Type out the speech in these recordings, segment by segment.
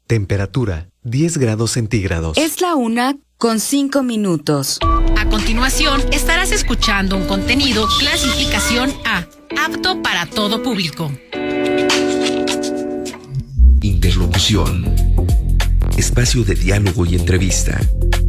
Temperatura 10 grados centígrados. Es la 1:05. A continuación, estarás escuchando un contenido clasificación A, apto para todo público. Interlocución. Espacio de diálogo y entrevista.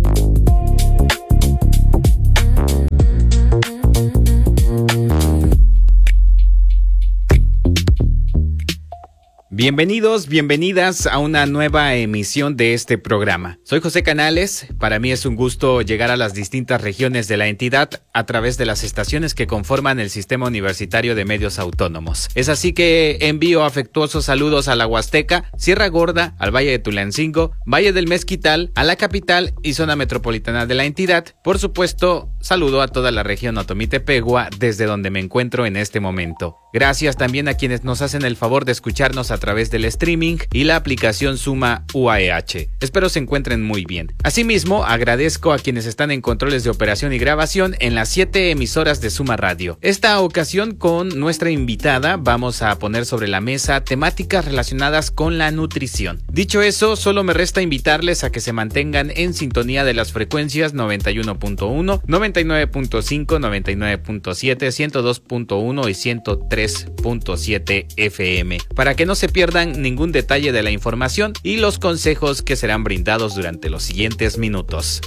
Bienvenidos, bienvenidas a una nueva emisión de este programa. Soy José Canales. Para mí es un gusto llegar a las distintas regiones de la entidad a través de las estaciones que conforman el Sistema Universitario de Medios Autónomos. Es así que envío afectuosos saludos a la Huasteca, Sierra Gorda, al Valle de Tulancingo, Valle del Mezquital, a la capital y zona metropolitana de la entidad. Por supuesto, saludo a toda la región Otomí-Tepehua desde donde me encuentro en este momento. Gracias también a quienes nos hacen el favor de escucharnos a través del streaming y la aplicación Suma UAEH. Espero se encuentren muy bien. Asimismo, agradezco a quienes están en controles de operación y grabación en las 7 emisoras de Suma Radio. Esta ocasión con nuestra invitada vamos a poner sobre la mesa temáticas relacionadas con la nutrición. Dicho eso, solo me resta invitarles a que se mantengan en sintonía de las frecuencias 91.1, 99.5, 99.7, 102.1 y 103.7 FM, para que no se pierdan ningún detalle de la información y los consejos que serán brindados durante los siguientes minutos.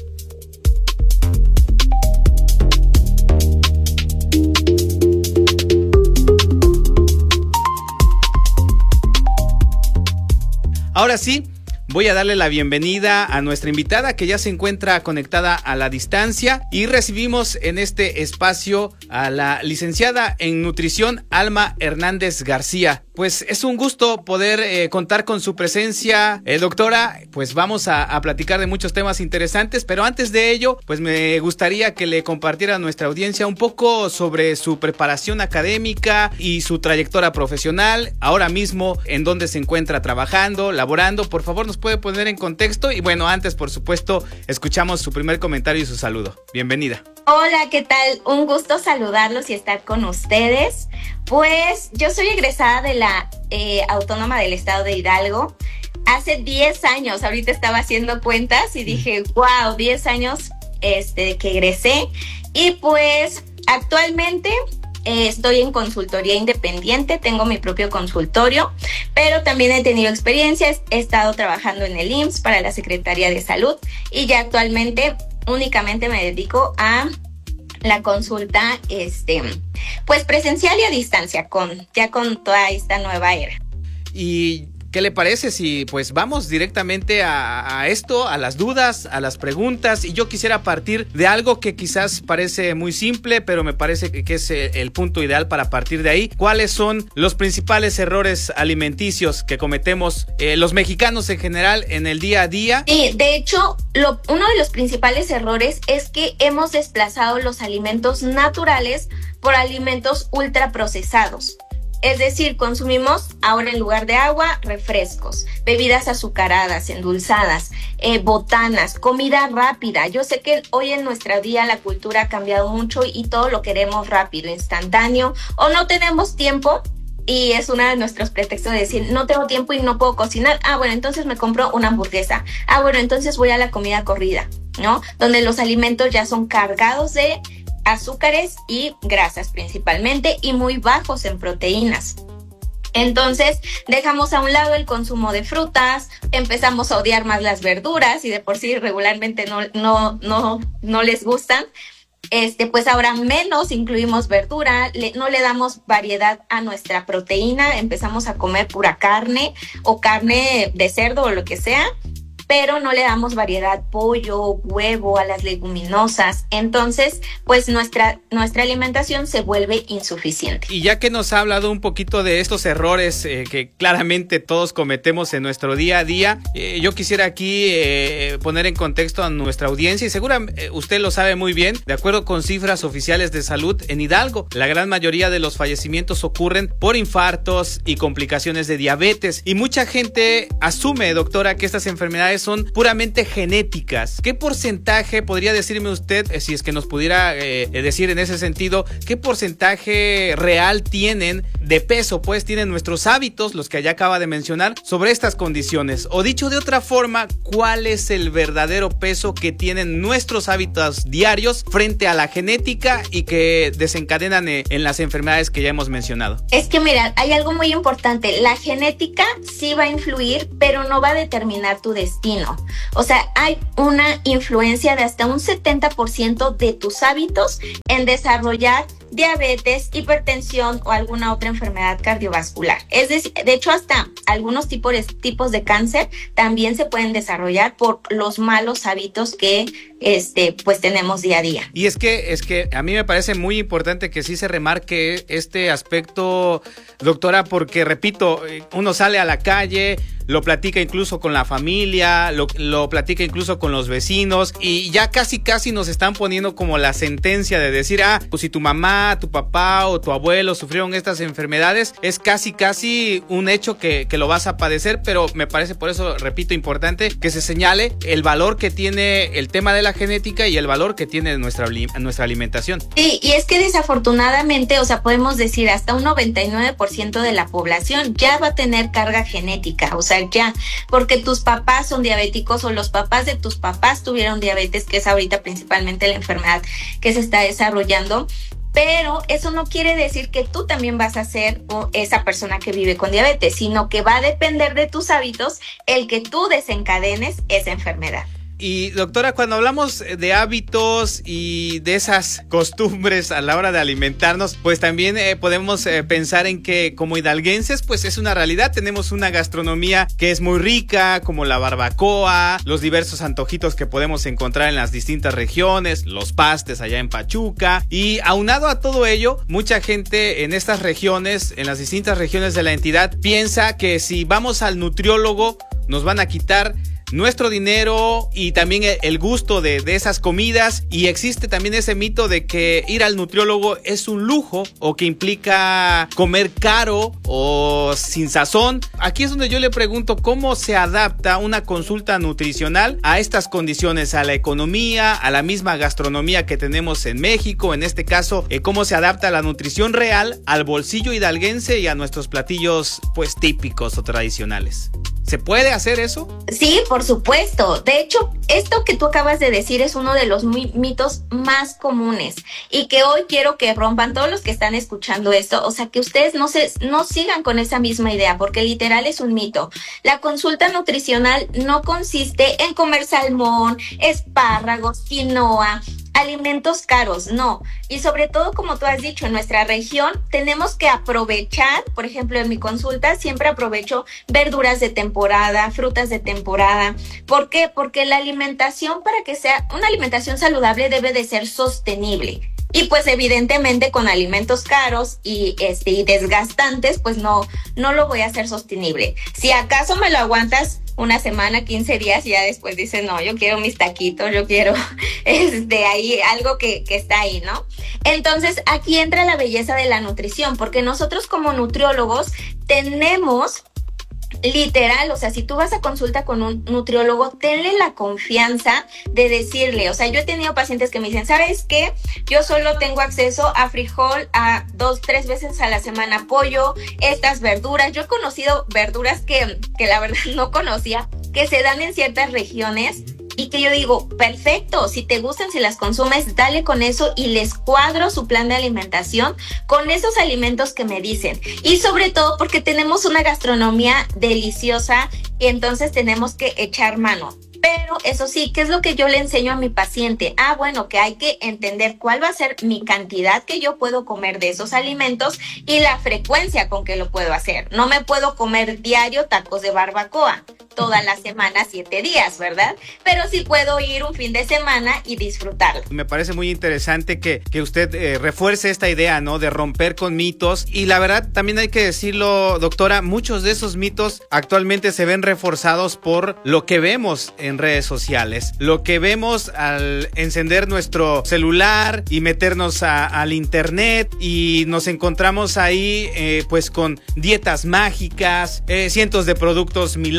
Ahora sí, voy a darle la bienvenida a nuestra invitada que ya se encuentra conectada a la distancia y recibimos en este espacio a la licenciada en nutrición Alma Hernández García. Pues es un gusto poder contar con su presencia, doctora. Pues vamos a platicar de muchos temas interesantes, pero antes de ello, pues me gustaría que le compartiera a nuestra audiencia un poco sobre su preparación académica y su trayectoria profesional, ahora mismo en dónde se encuentra trabajando, laborando. Por favor, nos puede poner en contexto y bueno, antes por supuesto, escuchamos su primer comentario y su saludo. Bienvenida. Hola, ¿qué tal? Un gusto saludarlos y estar con ustedes. Pues yo soy egresada de la Autónoma del Estado de Hidalgo hace 10 años. Ahorita estaba haciendo cuentas y dije, wow, 10 años que egresé. Y pues actualmente estoy en consultoría independiente, tengo mi propio consultorio, pero también he tenido experiencias. He estado trabajando en el IMSS para la Secretaría de Salud y ya actualmente únicamente me dedico a la consulta pues presencial y a distancia con toda esta nueva era. ¿Y qué le parece si pues vamos directamente a esto, a las dudas, a las preguntas? Y yo quisiera partir de algo que quizás parece muy simple, pero me parece que es el punto ideal para partir de ahí. ¿Cuáles son los principales errores alimenticios que cometemos los mexicanos en general en el día a día? Sí, de hecho, uno de los principales errores es que hemos desplazado los alimentos naturales por alimentos ultraprocesados. Es decir, consumimos ahora en lugar de agua, refrescos, bebidas azucaradas, endulzadas, botanas, comida rápida. Yo sé que hoy en nuestra día la cultura ha cambiado mucho y todo lo queremos rápido, instantáneo, o no tenemos tiempo y es uno de nuestros pretextos de decir, no tengo tiempo y no puedo cocinar. Ah, bueno, entonces me compro una hamburguesa. Ah, bueno, entonces voy a la comida corrida, ¿no? Donde los alimentos ya son cargados de azúcares y grasas principalmente y muy bajos en proteínas. Entonces dejamos a un lado el consumo de frutas, empezamos a odiar más las verduras y de por sí regularmente no les gustan. Pues ahora menos incluimos verdura, no le damos variedad a nuestra proteína, empezamos a comer pura carne o carne de cerdo o lo que sea, pero no le damos variedad, pollo, huevo, a las leguminosas. Entonces, pues nuestra alimentación se vuelve insuficiente. Y ya que nos ha hablado un poquito de estos errores que claramente todos cometemos en nuestro día a día, yo quisiera aquí poner en contexto a nuestra audiencia, y seguramente usted lo sabe muy bien, de acuerdo con cifras oficiales de salud en Hidalgo, la gran mayoría de los fallecimientos ocurren por infartos y complicaciones de diabetes. Y mucha gente asume, doctora, que estas enfermedades son puramente genéticas. ¿Qué porcentaje podría decirme usted, si es que nos pudiera decir en ese sentido, qué porcentaje real tienen de peso, pues tienen nuestros hábitos, los que allá acaba de mencionar, sobre estas condiciones? O dicho de otra forma, ¿cuál es el verdadero peso que tienen nuestros hábitos diarios frente a la genética y que desencadenan en las enfermedades que ya hemos mencionado? Es que mira, hay algo muy importante. La genética sí va a influir, pero no va a determinar tu destino. O sea, hay una influencia de hasta un 70% de tus hábitos en desarrollar diabetes, hipertensión o alguna otra enfermedad cardiovascular. Es decir, de hecho, hasta algunos tipos de cáncer también se pueden desarrollar por los malos hábitos que pues tenemos día a día. Y es que a mí me parece muy importante que sí se remarque este aspecto, doctora, porque repito, uno sale a la calle, lo platica incluso con la familia, lo platica incluso con los vecinos, y ya casi nos están poniendo como la sentencia de decir, pues si tu mamá, tu papá o tu abuelo sufrieron estas enfermedades, es casi un hecho que lo vas a padecer. Pero me parece, por eso repito, importante que se señale el valor que tiene el tema de la genética y el valor que tiene nuestra alimentación. Sí, y es que desafortunadamente, o sea, podemos decir hasta un 99% de la población ya va a tener carga genética, o sea, ya, porque tus papás son diabéticos o los papás de tus papás tuvieron diabetes, que es ahorita principalmente la enfermedad que se está desarrollando. Pero eso no quiere decir que tú también vas a ser esa persona que vive con diabetes, sino que va a depender de tus hábitos el que tú desencadenes esa enfermedad. Y doctora, cuando hablamos de hábitos y de esas costumbres a la hora de alimentarnos, pues también podemos pensar en que como hidalguenses, pues es una realidad. Tenemos una gastronomía que es muy rica, como la barbacoa, los diversos antojitos que podemos encontrar en las distintas regiones, los pastes allá en Pachuca. Y aunado a todo ello, mucha gente en estas regiones, en las distintas regiones de la entidad, piensa que si vamos al nutriólogo nos van a quitar nuestro dinero y también el gusto de esas comidas, y existe también ese mito de que ir al nutriólogo es un lujo o que implica comer caro o sin sazón. Aquí es donde yo le pregunto cómo se adapta una consulta nutricional a estas condiciones, a la economía, a la misma gastronomía que tenemos en México, en este caso, cómo se adapta la nutrición real al bolsillo hidalguense y a nuestros platillos pues típicos o tradicionales. ¿Se puede hacer eso? Sí, por supuesto. De hecho, esto que tú acabas de decir es uno de los mitos más comunes y que hoy quiero que rompan todos los que están escuchando esto. O sea, que ustedes no sigan con esa misma idea, porque literal es un mito. La consulta nutricional no consiste en comer salmón, espárragos, quinoa, alimentos caros, no. Y sobre todo, como tú has dicho, en nuestra región tenemos que aprovechar, por ejemplo, en mi consulta siempre aprovecho verduras de temporada, frutas de temporada. ¿Por qué? Porque la alimentación, para que sea una alimentación saludable, debe de ser sostenible. Y pues evidentemente con alimentos caros y desgastantes, pues no lo voy a hacer sostenible. Si acaso me lo aguantas una semana, 15 días, y ya después dices, no, yo quiero mis taquitos, yo quiero ahí algo que está ahí, ¿no? Entonces aquí entra la belleza de la nutrición, porque nosotros como nutriólogos tenemos literal, o sea, si tú vas a consulta con un nutriólogo, tenle la confianza de decirle, o sea, yo he tenido pacientes que me dicen, ¿sabes qué? Yo solo tengo acceso a frijol, a 2-3 veces a la semana pollo, estas verduras. Yo he conocido verduras que la verdad no conocía, que se dan en ciertas regiones, y que yo digo, perfecto, si te gustan, si las consumes, dale con eso y les cuadro su plan de alimentación con esos alimentos que me dicen. Y sobre todo porque tenemos una gastronomía deliciosa y entonces tenemos que echar mano. Pero eso sí, ¿qué es lo que yo le enseño a mi paciente? Bueno, que hay que entender cuál va a ser mi cantidad que yo puedo comer de esos alimentos y la frecuencia con que lo puedo hacer. No me puedo comer diario tacos de barbacoa toda la semana, 7 días, ¿verdad? Pero sí puedo ir un fin de semana y disfrutarlo. Me parece muy interesante que usted refuerce esta idea, ¿no? De romper con mitos. Y la verdad, también hay que decirlo, doctora, muchos de esos mitos actualmente se ven reforzados por lo que vemos en redes sociales. Lo que vemos al encender nuestro celular y meternos al internet, y nos encontramos ahí pues con dietas mágicas, cientos de productos milagros,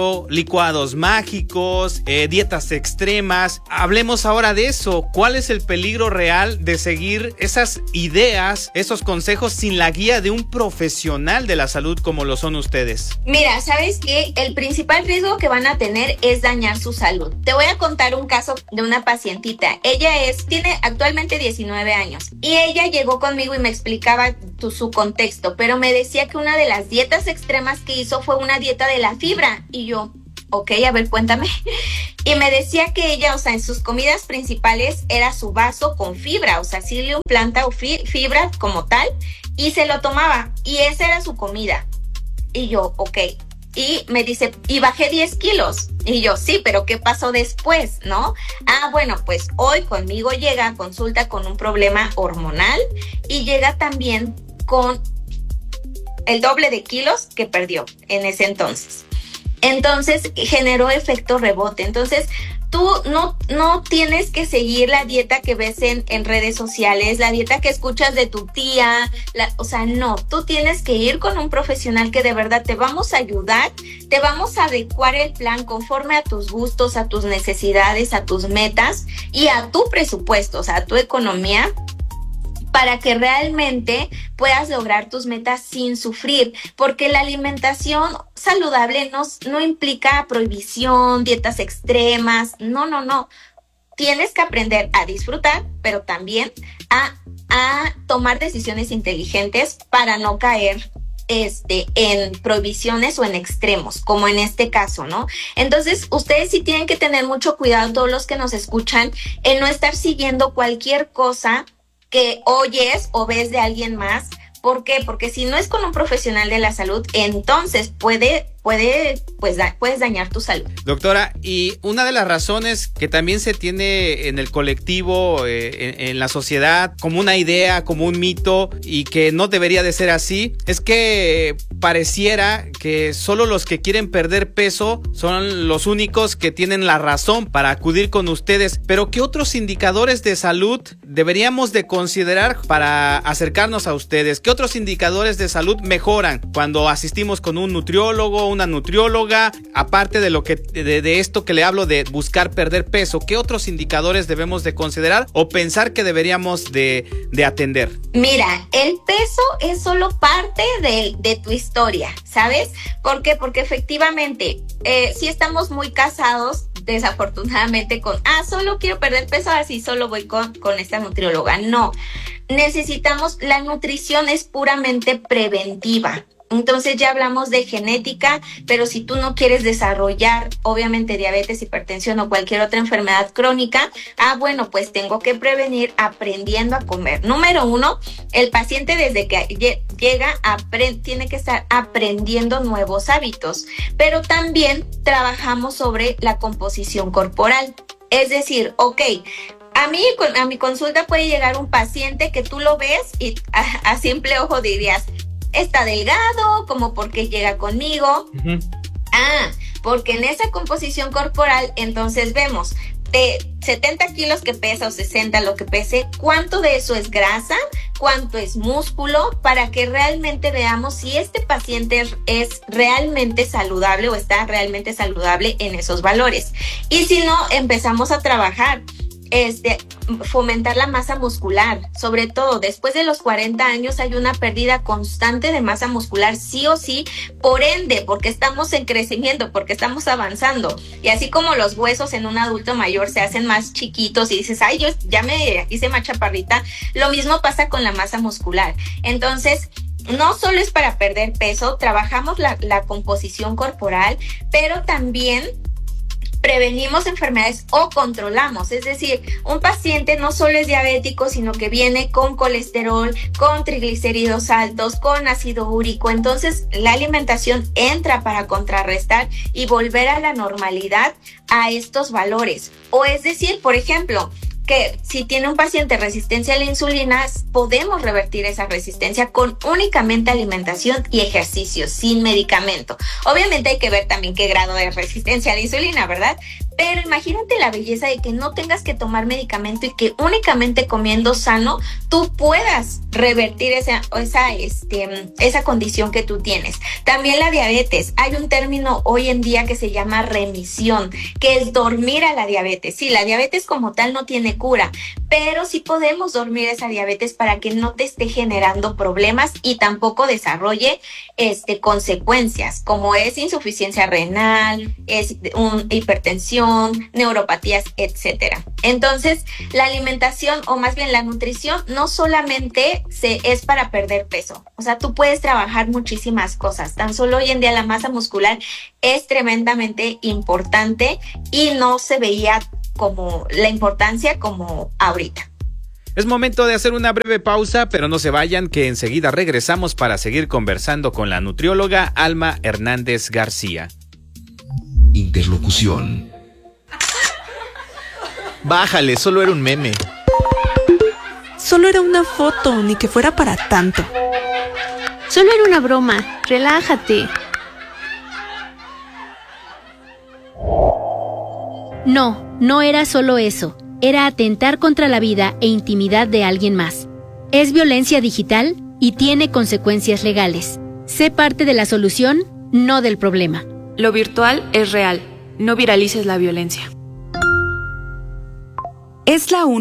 dicho licuados mágicos, dietas extremas. Hablemos ahora de eso. ¿Cuál es el peligro real de seguir esas ideas, esos consejos sin la guía de un profesional de la salud como lo son ustedes? Mira, ¿sabes qué? El principal riesgo que van a tener es dañar su salud. Te voy a contar un caso de una pacientita. Ella tiene actualmente 19 años y ella llegó conmigo y me explicaba su contexto, pero me decía que una de las dietas extremas que hizo fue una dieta de la fibra y yo, ok, a ver, cuéntame. Y me decía que ella, o sea, en sus comidas principales era su vaso con fibra, o sea, psyllium planta o fibra como tal, y se lo tomaba y esa era su comida. Y yo, ok. Y me dice, y bajé 10 kilos. Y yo, sí, pero ¿qué pasó después, no? Bueno, pues hoy conmigo llega a consulta con un problema hormonal y llega también con el doble de kilos que perdió en ese entonces. Entonces generó efecto rebote. Entonces tú no tienes que seguir la dieta que ves en redes sociales, la dieta que escuchas de tu tía, o sea, no, tú tienes que ir con un profesional que de verdad te vamos a ayudar, te vamos a adecuar el plan conforme a tus gustos, a tus necesidades, a tus metas y a tu presupuesto, o sea, a tu economía, para que realmente puedas lograr tus metas sin sufrir, porque la alimentación saludable no implica prohibición, dietas extremas, no. Tienes que aprender a disfrutar, pero también a tomar decisiones inteligentes para no caer en prohibiciones o en extremos, como en este caso, ¿no? Entonces, ustedes sí tienen que tener mucho cuidado, todos los que nos escuchan, en no estar siguiendo cualquier cosa que oyes o ves de alguien más. ¿Por qué? Porque si no es con un profesional de la salud, entonces puedes dañar tu salud. Doctora, y una de las razones que también se tiene en el colectivo, en la sociedad, como una idea, como un mito, y que no debería de ser así, es que pareciera que solo los que quieren perder peso son los únicos que tienen la razón para acudir con ustedes. Pero ¿qué otros indicadores de salud deberíamos de considerar para acercarnos a ustedes? ¿Qué otros indicadores de salud mejoran cuando asistimos con un nutriólogo, una nutrióloga? Aparte de lo que de esto que le hablo de buscar perder peso, ¿qué otros indicadores debemos de considerar o pensar que deberíamos de atender? Mira, el peso es solo parte de tu historia, ¿sabes? ¿Por qué? Porque efectivamente, si estamos muy casados, desafortunadamente, con solo quiero perder peso, así solo voy con esta nutrióloga. No, necesitamos, la nutrición es puramente preventiva. Entonces ya hablamos de genética, pero si tú no quieres desarrollar, obviamente, diabetes, hipertensión o cualquier otra enfermedad crónica, bueno, pues tengo que prevenir aprendiendo a comer. Número 1, el paciente desde que llega tiene que estar aprendiendo nuevos hábitos, pero también trabajamos sobre la composición corporal. Es decir, a mi consulta puede llegar un paciente que tú lo ves y a simple ojo dirías, está delgado, como porque llega conmigo. Uh-huh. Porque en esa composición corporal, entonces vemos de 70 kilos que pesa o 60 lo que pese, cuánto de eso es grasa, cuánto es músculo, para que realmente veamos si este paciente es realmente saludable o está realmente saludable en esos valores. Y si no, empezamos a trabajar. Fomentar la masa muscular, sobre todo después de los 40 años hay una pérdida constante de masa muscular, sí o sí, por ende, porque estamos en crecimiento, porque estamos avanzando, y así como los huesos en un adulto mayor se hacen más chiquitos y dices, yo ya me hice más chaparrita, lo mismo pasa con la masa muscular. Entonces, no solo es para perder peso, trabajamos la composición corporal, pero también prevenimos enfermedades o controlamos. Es decir, un paciente no solo es diabético, sino que viene con colesterol, con triglicéridos altos, con ácido úrico. Entonces, la alimentación entra para contrarrestar y volver a la normalidad a estos valores. O es decir, por ejemplo, que si tiene un paciente resistencia a la insulina, podemos revertir esa resistencia con únicamente alimentación y ejercicio, sin medicamento. Obviamente hay que ver también qué grado de resistencia a la insulina, ¿verdad? Pero imagínate la belleza de que no tengas que tomar medicamento y que únicamente comiendo sano tú puedas revertir esa condición que tú tienes. También la diabetes. Hay un término hoy en día que se llama remisión, que es dormir a la diabetes. Sí, la diabetes como tal no tiene cura, pero sí podemos dormir esa diabetes para que no te esté generando problemas y tampoco desarrolle consecuencias, como es insuficiencia renal, hipertensión, neuropatías, etcétera. Entonces, la alimentación, o más bien la nutrición, no solamente es para perder peso. O sea, tú puedes trabajar muchísimas cosas. Tan solo hoy en día la masa muscular es tremendamente importante y no se veía como la importancia como ahorita. Es momento de hacer una breve pausa, pero no se vayan, que enseguida regresamos para seguir conversando con la nutrióloga Alma Hernández García. Interlocución. Bájale, solo era un meme. Solo era una foto, ni que fuera para tanto. Solo era una broma, relájate. No era solo eso. Era atentar contra la vida e intimidad de alguien más. Es violencia digital y tiene consecuencias legales. Sé parte de la solución, no del problema. Lo virtual es real. No viralices la violencia. Es la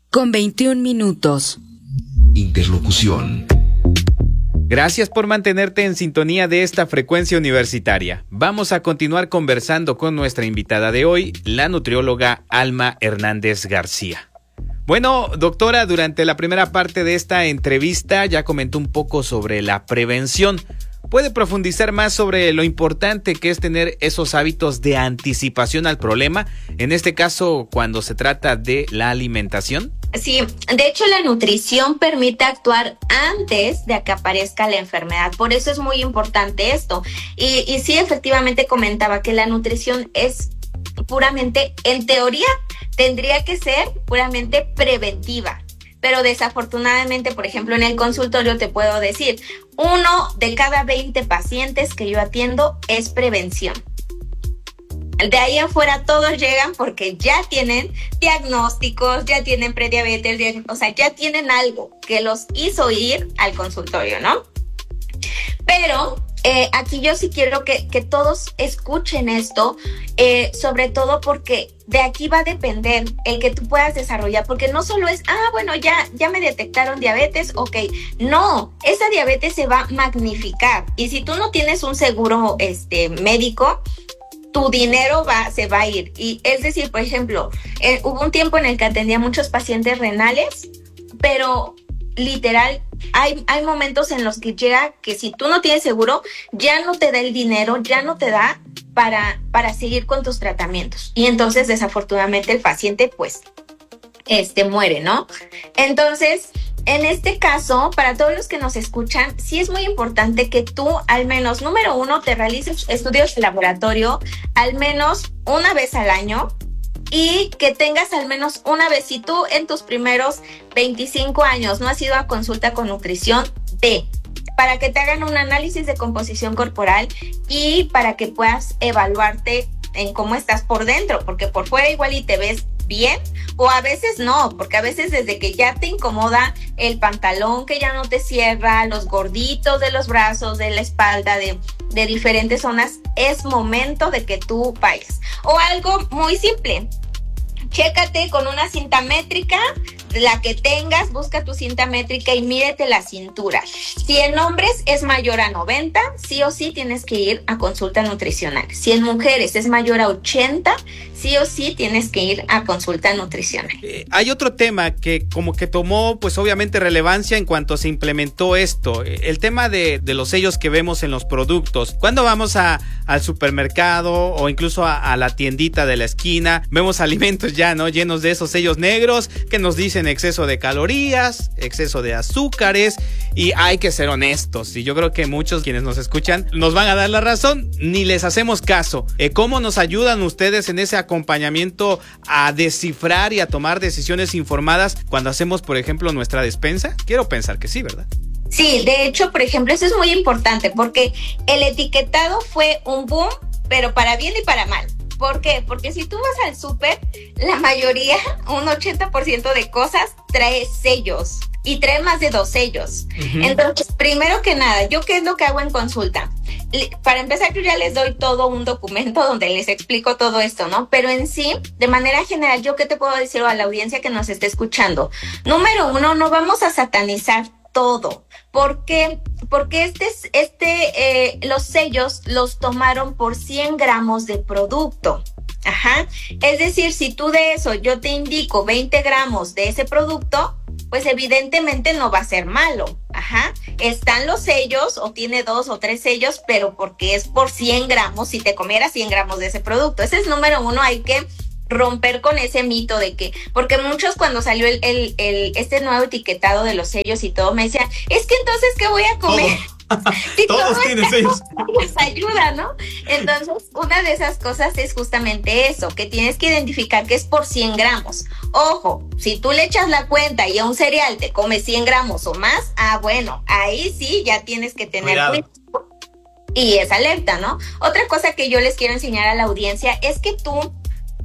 1:21. Interlocución. Gracias por mantenerte en sintonía de esta frecuencia universitaria. Vamos a continuar conversando con nuestra invitada de hoy, la nutrióloga Alma Hernández García. Bueno, doctora, durante la primera parte de esta entrevista ya comentó un poco sobre la prevención. ¿Puede profundizar más sobre lo importante que es tener esos hábitos de anticipación al problema, en este caso cuando se trata de la alimentación? Sí, de hecho la nutrición permite actuar antes de que aparezca la enfermedad, por eso es muy importante esto. Y sí, efectivamente comentaba que la nutrición es puramente, en teoría, tendría que ser puramente preventiva. Pero desafortunadamente, por ejemplo, en el consultorio te puedo decir, 1 de cada 20 pacientes que yo atiendo es prevención. De ahí afuera todos llegan porque ya tienen diagnósticos, ya tienen prediabetes, o sea, ya tienen algo que los hizo ir al consultorio, ¿no? Pero aquí yo sí quiero que todos escuchen esto, sobre todo porque de aquí va a depender el que tú puedas desarrollar, porque no solo es, bueno, ya me detectaron diabetes, ok, no, esa diabetes se va a magnificar, y si tú no tienes un seguro médico, tu dinero se va a ir. Y es decir, por ejemplo, hubo un tiempo en el que atendía muchos pacientes renales, pero literal, hay momentos en los que llega que si tú no tienes seguro, ya no te da el dinero, ya no te da para seguir con tus tratamientos. Y entonces, desafortunadamente, el paciente, pues, muere, ¿no? Entonces, en este caso, para todos los que nos escuchan, sí es muy importante que tú, al menos, número 1, te realices estudios de laboratorio al menos una vez al año, y que tengas al menos una vez, si tú en tus primeros 25 años no has ido a consulta con nutrición, para que te hagan un análisis de composición corporal y para que puedas evaluarte en cómo estás por dentro, porque por fuera igual y te ves bien, o a veces no, porque a veces desde que ya te incomoda el pantalón que ya no te cierra, los gorditos de los brazos, de la espalda, de diferentes zonas, es momento de que tú vayas. O algo muy simple, chécate con una cinta métrica, la que tengas, busca tu cinta métrica y mídete la cintura. Si en hombres es mayor a 90, sí o sí tienes que ir a consulta nutricional. Si en mujeres es mayor a 80, sí o sí tienes que ir a consulta nutricional. Hay otro tema que como que tomó pues obviamente relevancia en cuanto se implementó esto, el tema de los sellos que vemos en los productos. Cuando vamos al supermercado o incluso a la tiendita de la esquina, vemos alimentos ya, ¿no?, llenos de esos sellos negros que nos dicen exceso de calorías, exceso de azúcares, y hay que ser honestos, y yo creo que muchos quienes nos escuchan nos van a dar la razón, ni les hacemos caso. ¿Cómo nos ayudan ustedes en ese acompañamiento a descifrar y a tomar decisiones informadas cuando hacemos, por ejemplo, nuestra despensa? Quiero pensar que sí, ¿verdad? Sí, de hecho, por ejemplo, eso es muy importante porque el etiquetado fue un boom, pero para bien y para mal. ¿Por qué? Porque si tú vas al súper, la mayoría, un 80% de cosas trae sellos y trae más de 2 sellos. Entonces, primero que nada, ¿yo qué es lo que hago en consulta? Para empezar, yo ya les doy todo un documento donde les explico todo esto, ¿no? Pero en sí, de manera general, ¿yo qué te puedo decir a la audiencia que nos esté escuchando? Número 1, no vamos a satanizar todo. ¿Por qué? Porque los sellos los tomaron por 100 gramos de producto. Ajá. Es decir, si tú de eso yo te indico 20 gramos de ese producto, pues evidentemente no va a ser malo. Ajá. Están los sellos, o tiene 2 o 3 sellos, pero porque es por 100 gramos, si te comieras 100 gramos de ese producto. Ese es número 1, hay que romper con ese mito de que, porque muchos cuando salió este nuevo etiquetado de los sellos y todo, me decían, es que entonces, ¿qué voy a comer? Sí, todos tienen sellos. Les ayuda, ¿no? Entonces, una de esas cosas es justamente eso, que tienes que identificar que es por 100 gramos. Ojo, si tú le echas la cuenta y a un cereal te comes 100 gramos o más, bueno, ahí sí ya tienes que tener cuidado. Y es alerta, ¿no? Otra cosa que yo les quiero enseñar a la audiencia es que tú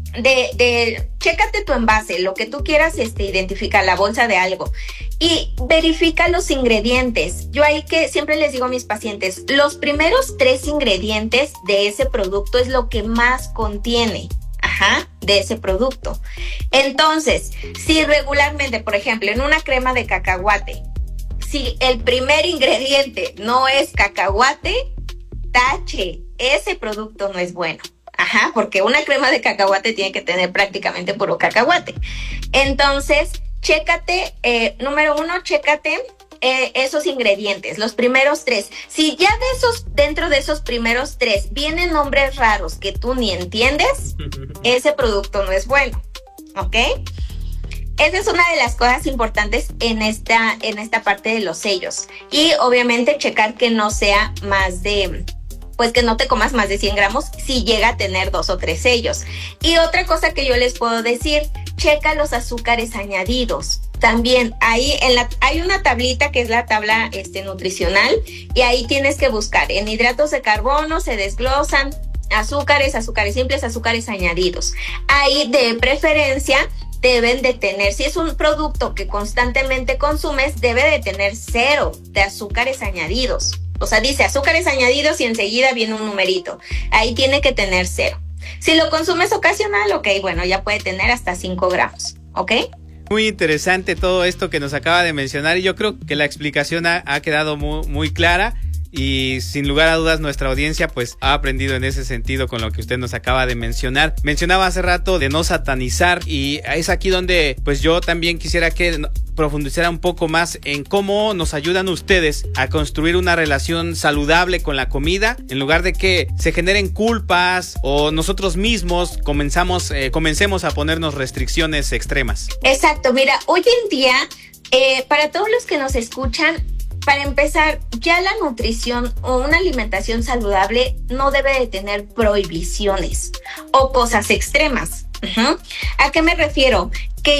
chécate tu envase, lo que tú quieras identificar, la bolsa de algo, y verifica los ingredientes. Yo ahí que siempre les digo a mis pacientes, los primeros 3 ingredientes de ese producto es lo que más contiene, de ese producto. Entonces, si regularmente, por ejemplo, en una crema de cacahuate, si el primer ingrediente no es cacahuate, tache, ese producto no es bueno. Porque una crema de cacahuate tiene que tener prácticamente puro cacahuate. Entonces, chécate, número 1, chécate esos ingredientes, los primeros 3. Si ya dentro de esos primeros 3 vienen nombres raros que tú ni entiendes, ese producto no es bueno, ¿ok? Esa es una de las cosas importantes en esta parte de los sellos. Y obviamente checar que no sea más de... pues que no te comas más de 100 gramos si llega a tener 2 o 3 sellos. Y otra cosa que yo les puedo decir, checa los azúcares añadidos. También ahí hay una tablita que es la tabla nutricional, y ahí tienes que buscar en hidratos de carbono, se desglosan azúcares simples, azúcares añadidos. Ahí de preferencia deben de tener, si es un producto que constantemente consumes, debe de tener 0 de azúcares añadidos. O sea, dice azúcares añadidos y enseguida viene un numerito. Ahí tiene que tener 0. Si lo consumes ocasional, ok, bueno, ya puede tener hasta 5 gramos, ¿ok? Muy interesante todo esto que nos acaba de mencionar, y yo creo que la explicación ha quedado muy clara. Y sin lugar a dudas nuestra audiencia pues ha aprendido en ese sentido con lo que usted nos acaba de mencionar. Mencionaba hace rato de no satanizar, y es aquí donde pues yo también quisiera que profundizara un poco más en cómo nos ayudan ustedes a construir una relación saludable con la comida, en lugar de que se generen culpas o nosotros mismos comencemos a ponernos restricciones extremas. Exacto, mira, hoy en día para todos los que nos escuchan, para empezar, ya la nutrición o una alimentación saludable no debe de tener prohibiciones o cosas extremas. ¿A qué me refiero?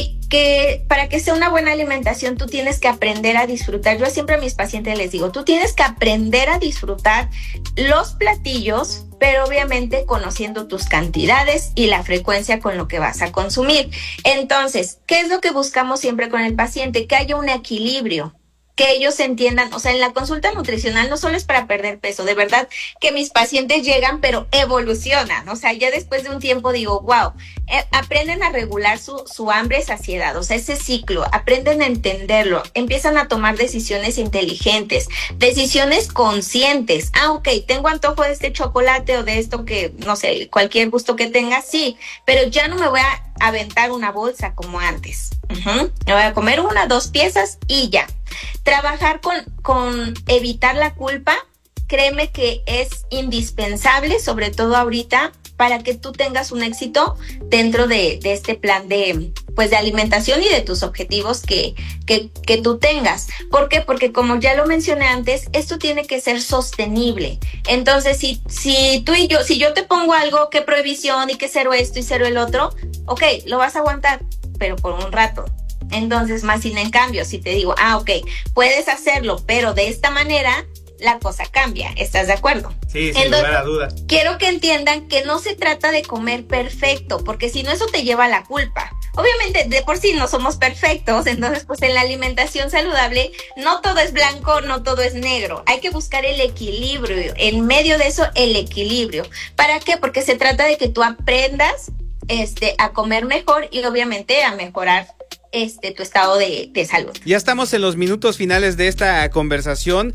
Que para que sea una buena alimentación tú tienes que aprender a disfrutar. Yo siempre a mis pacientes les digo, tú tienes que aprender a disfrutar los platillos, pero obviamente conociendo tus cantidades y la frecuencia con lo que vas a consumir. Entonces, ¿qué es lo que buscamos siempre con el paciente? Que haya un equilibrio, que ellos entiendan. O sea, en la consulta nutricional no solo es para perder peso, de verdad que mis pacientes llegan pero evolucionan. O sea, ya después de un tiempo digo, wow, aprenden a regular su hambre y saciedad, o sea, ese ciclo, aprenden a entenderlo, empiezan a tomar decisiones inteligentes, decisiones conscientes. Ok, tengo antojo de este chocolate o de esto que, no sé, cualquier gusto que tenga, sí, pero ya no me voy a aventar una bolsa como antes. Me voy a comer 1 o 2 piezas y ya. Trabajar con evitar la culpa, créeme que es indispensable, sobre todo ahorita, para que tú tengas un éxito dentro de este plan de alimentación y de tus objetivos que tú tengas. ¿Por qué? Porque como ya lo mencioné antes, esto tiene que ser sostenible. Entonces, si yo te pongo algo, que prohibición y que 0 esto y 0 el otro, ok, lo vas a aguantar, pero por un rato. Entonces, más sin en cambio, si te digo, ok, puedes hacerlo, pero de esta manera, la cosa cambia, ¿estás de acuerdo? Sí, sin lugar a dudas. Quiero que entiendan que no se trata de comer perfecto, porque si no eso te lleva a la culpa. Obviamente de por sí no somos perfectos, entonces pues en la alimentación saludable no todo es blanco, no todo es negro. Hay que buscar el equilibrio, en medio de eso el equilibrio. ¿Para qué? Porque se trata de que tú aprendas a comer mejor y obviamente a mejorar tu estado de salud. Ya estamos en los minutos finales de esta conversación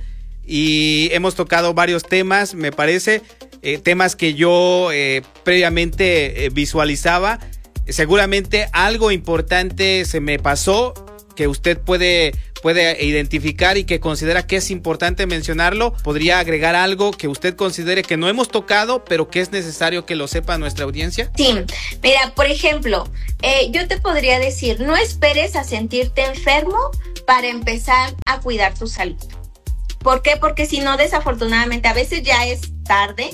y hemos tocado varios temas, me parece, temas que yo previamente visualizaba. Seguramente algo importante se me pasó que usted puede identificar y que considera que es importante mencionarlo. ¿Podría agregar algo que usted considere que no hemos tocado, pero que es necesario que lo sepa nuestra audiencia? Sí, mira, por ejemplo, yo te podría decir, no esperes a sentirte enfermo para empezar a cuidar tu salud. ¿Por qué? Porque si no, desafortunadamente, a veces ya es tarde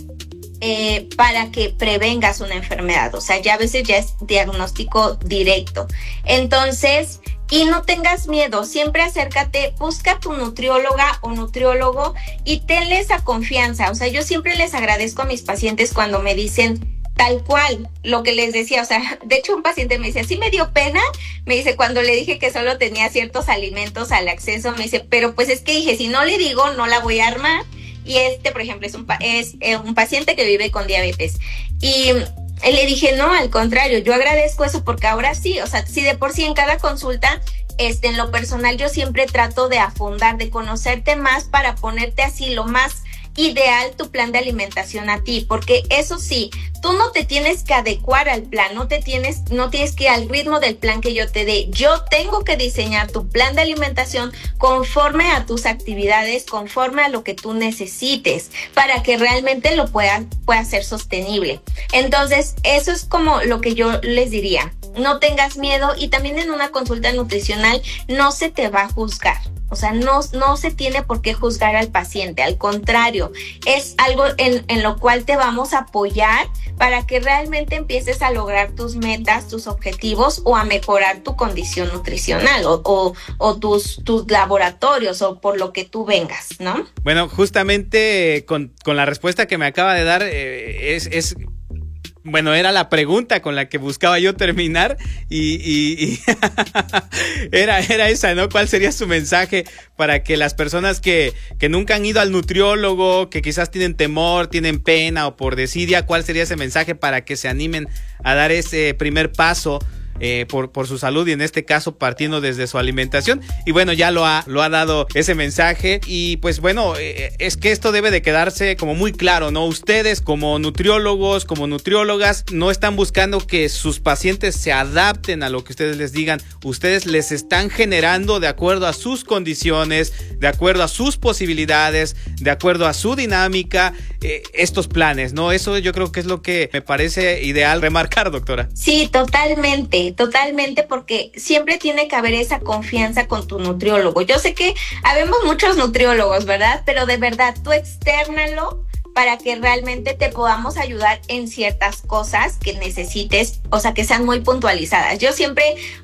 para que prevengas una enfermedad. O sea, ya a veces ya es diagnóstico directo. Entonces, y no tengas miedo, siempre acércate, busca a tu nutrióloga o nutriólogo y tenle esa confianza. O sea, yo siempre les agradezco a mis pacientes cuando me dicen tal cual lo que les decía. O sea, de hecho un paciente me dice, sí me dio pena, me dice, cuando le dije que solo tenía ciertos alimentos al acceso, me dice, pero pues es que dije, si no le digo, no la voy a armar. Y por ejemplo, es un paciente que vive con diabetes. Y le dije, no, al contrario, yo agradezco eso porque ahora sí, o sea, si de por sí en cada consulta, en lo personal yo siempre trato de afondar, de conocerte más para ponerte así lo más ideal tu plan de alimentación a ti, porque eso sí, tú no te tienes que adecuar al plan, no tienes que ir al ritmo del plan que yo te dé. Yo tengo que diseñar tu plan de alimentación conforme a tus actividades, conforme a lo que tú necesites, para que realmente lo pueda ser sostenible. Entonces, eso es como lo que yo les diría. No tengas miedo, y también en una consulta nutricional no se te va a juzgar. O sea, no se tiene por qué juzgar al paciente, al contrario, es algo en lo cual te vamos a apoyar para que realmente empieces a lograr tus metas, tus objetivos o a mejorar tu condición nutricional o tus laboratorios o por lo que tú vengas, ¿no? Bueno, justamente con la respuesta que me acaba de dar bueno, era la pregunta con la que buscaba yo terminar y era esa, ¿no? ¿Cuál sería su mensaje para que las personas que nunca han ido al nutriólogo, que quizás tienen temor, tienen pena o por desidia, cuál sería ese mensaje para que se animen a dar ese primer paso por su salud y en este caso partiendo desde su alimentación? Y bueno, ya lo ha dado ese mensaje y pues bueno, es que esto debe de quedarse como muy claro, ¿no? Ustedes como nutriólogos, como nutriólogas, no están buscando que sus pacientes se adapten a lo que ustedes les digan. Ustedes les están generando de acuerdo a sus condiciones, de acuerdo a sus posibilidades, de acuerdo a su dinámica, estos planes, ¿no? Eso yo creo que es lo que me parece ideal remarcar, doctora. Sí, totalmente, porque siempre tiene que haber esa confianza con tu nutriólogo. Yo sé que habemos muchos nutriólogos, ¿verdad? Pero de verdad, tú externalo para que realmente te podamos ayudar en ciertas cosas que necesites, o sea, que sean muy puntualizadas. Yo siempre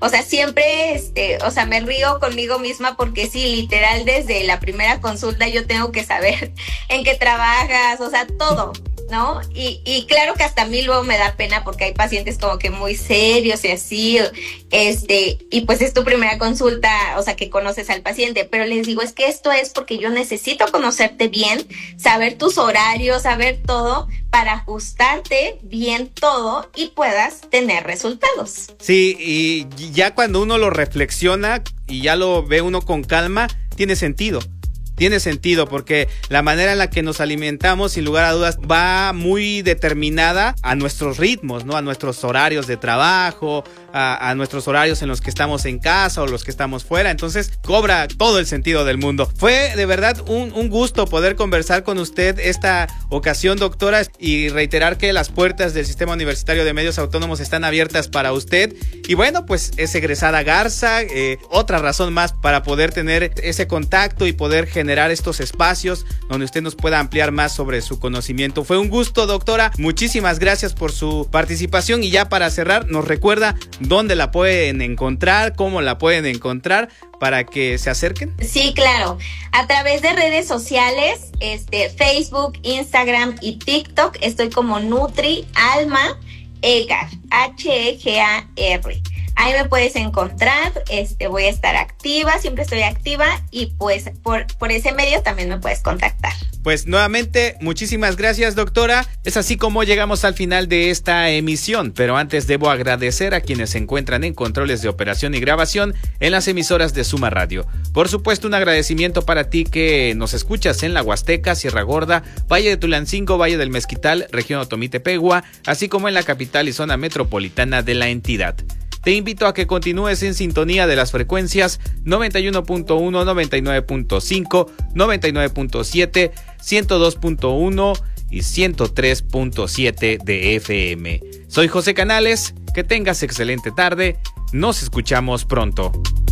me río conmigo misma porque sí, literal, desde la primera consulta yo tengo que saber en qué trabajas, o sea, todo, ¿no? Y claro que hasta a mí luego me da pena porque hay pacientes como que muy serios y así, y pues es tu primera consulta, o sea, que conoces al paciente, pero les digo, es que esto es porque yo necesito conocerte bien, saber tus horarios, saber todo para ajustarte bien todo y puedas tener resultados. Sí, y ya cuando uno lo reflexiona y ya lo ve uno con calma, tiene sentido porque la manera en la que nos alimentamos, sin lugar a dudas, va muy determinada a nuestros ritmos, ¿no? A nuestros horarios de trabajo, a nuestros horarios en los que estamos en casa o los que estamos fuera. Entonces cobra todo el sentido del mundo. Fue de verdad un gusto poder conversar con usted esta ocasión, doctora, y reiterar que las puertas del Sistema Universitario de Medios Autónomos están abiertas para usted. Y bueno, pues es egresada Garza, otra razón más para poder tener ese contacto y poder generar generar estos espacios donde usted nos pueda ampliar más sobre su conocimiento. Fue un gusto, doctora. Muchísimas gracias por su participación y ya para cerrar, nos recuerda dónde la pueden encontrar, cómo la pueden encontrar para que se acerquen. Sí, claro. A través de redes sociales, Facebook, Instagram y TikTok, estoy como Nutri Alma Egar, Hegar. Ahí me puedes encontrar, voy a estar activa, siempre estoy activa y pues por ese medio también me puedes contactar. Pues nuevamente, muchísimas gracias, doctora. Es así como llegamos al final de esta emisión, pero antes debo agradecer a quienes se encuentran en controles de operación y grabación en las emisoras de Suma Radio. Por supuesto, un agradecimiento para ti que nos escuchas en la Huasteca, Sierra Gorda, Valle de Tulancingo, Valle del Mezquital, región Otomí-Tepehua, así como en la capital y zona metropolitana de la entidad. Te invito a que continúes en sintonía de las frecuencias 91.1, 99.5, 99.7, 102.1 y 103.7 de FM. Soy José Canales, que tengas excelente tarde, nos escuchamos pronto.